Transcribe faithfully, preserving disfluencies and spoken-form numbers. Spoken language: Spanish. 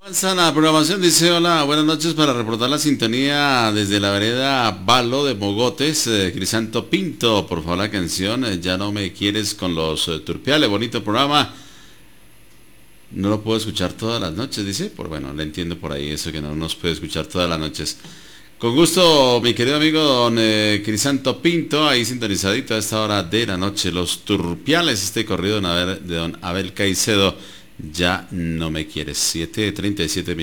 Avanza la programación, dice hola, buenas noches para reportar la sintonía desde la vereda Balo de Mogotes, eh, Crisanto Pinto, por favor la canción, eh, Ya no me quieres con los eh, Turpiales, bonito programa, no lo puedo escuchar todas las noches, dice, por bueno, le entiendo por ahí eso que no nos puede escuchar todas las noches. Con gusto, mi querido amigo don eh, Crisanto Pinto, ahí sintonizadito a esta hora de la noche, los Turpiales, este corrido de don Abel, de don Abel Caicedo, Ya no me quieres, siete treinta y siete minutos.